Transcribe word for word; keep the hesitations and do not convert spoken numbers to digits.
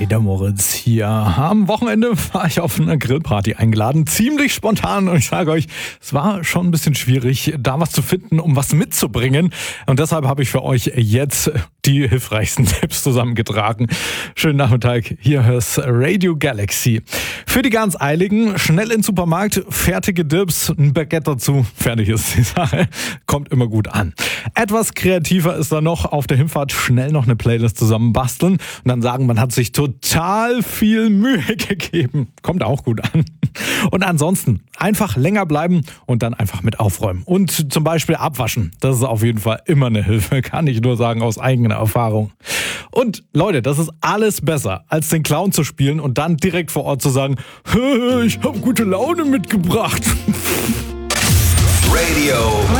der Moritz hier. Am Wochenende war ich auf eine Grillparty eingeladen, ziemlich spontan, und ich sage euch, es war schon ein bisschen schwierig, da was zu finden, um was mitzubringen, und deshalb habe ich für euch jetzt die hilfreichsten Tipps zusammengetragen. Schönen Nachmittag, hier hörst Radio Galaxy. Für die ganz Eiligen, schnell in den Supermarkt, fertige Dips, ein Baguette dazu, fertig ist die Sache. Kommt immer gut an. Etwas kreativer ist da noch, auf der Hinfahrt schnell noch eine Playlist zusammen basteln und dann sagen, man hat sich total viel Mühe gegeben. Kommt auch gut an. Und ansonsten einfach länger bleiben und dann einfach mit aufräumen. Und zum Beispiel abwaschen. Das ist auf jeden Fall immer eine Hilfe, kann ich nur sagen aus eigener Erfahrung. Und Leute, das ist alles besser, als den Clown zu spielen und dann direkt vor Ort zu sagen, ich habe gute Laune mitgebracht. Radio